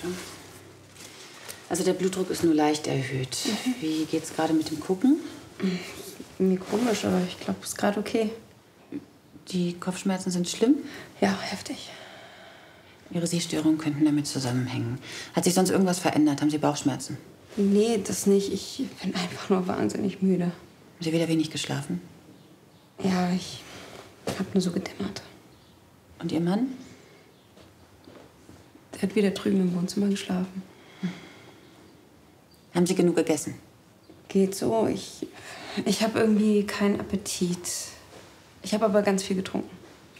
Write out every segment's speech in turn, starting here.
Also der Blutdruck ist nur leicht erhöht. Wie geht's gerade mit dem Gucken? Mir komisch, aber ich glaube, es ist gerade okay. Die Kopfschmerzen sind schlimm? Ja, heftig. Ihre Sehstörungen könnten damit zusammenhängen. Hat sich sonst irgendwas verändert? Haben Sie Bauchschmerzen? Nee, das nicht. Ich bin einfach nur wahnsinnig müde. Haben Sie wieder wenig geschlafen? Ja, ich habe nur so gedämmert. Und Ihr Mann? Der hat wieder drüben im Wohnzimmer geschlafen. Haben Sie genug gegessen? Geht so. Ich habe irgendwie keinen Appetit. Ich habe aber ganz viel getrunken.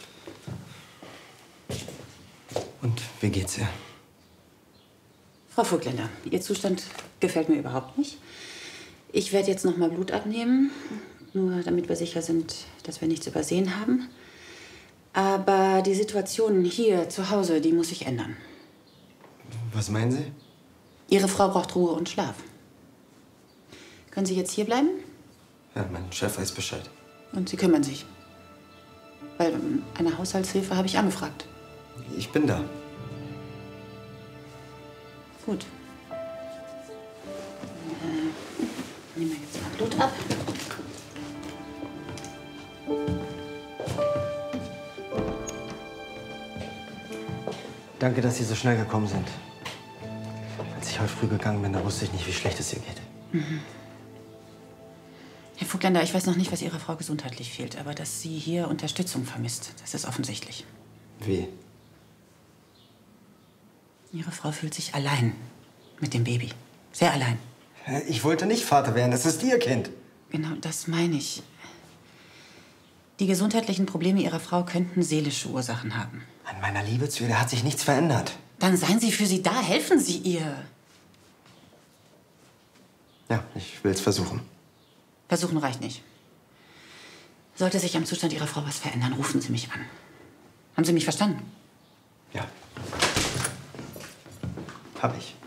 Und wie geht's ihr? Frau Vogtländer, Ihr Zustand gefällt mir überhaupt nicht. Ich werde jetzt noch mal Blut abnehmen, nur damit wir sicher sind, dass wir nichts übersehen haben. Aber die Situation hier zu Hause, die muss sich ändern. Was meinen Sie? Ihre Frau braucht Ruhe und Schlaf. Können Sie jetzt hier bleiben? Ja, mein Chef weiß Bescheid. Und Sie kümmern sich. Weil eine Haushaltshilfe habe ich angefragt. Ich bin da. Gut. Nehmen wir jetzt mal Blut ab. Danke, dass Sie so schnell gekommen sind. Als ich heute früh gegangen bin, da wusste ich nicht, wie schlecht es ihr geht. Herr Vogtländer, ich weiß noch nicht, was Ihrer Frau gesundheitlich fehlt, aber dass sie hier Unterstützung vermisst, das ist offensichtlich. Wie? Ihre Frau fühlt sich allein mit dem Baby. Sehr allein. Ich wollte nicht Vater werden, das ist Ihr Kind. Genau, das meine ich. Die gesundheitlichen Probleme Ihrer Frau könnten seelische Ursachen haben. An meiner Liebe zu ihr hat sich nichts verändert. Dann seien Sie für sie da, helfen Sie ihr. Ja, ich will es versuchen. Versuchen reicht nicht. Sollte sich am Zustand Ihrer Frau was verändern, rufen Sie mich an. Haben Sie mich verstanden? Ja. Hab ich.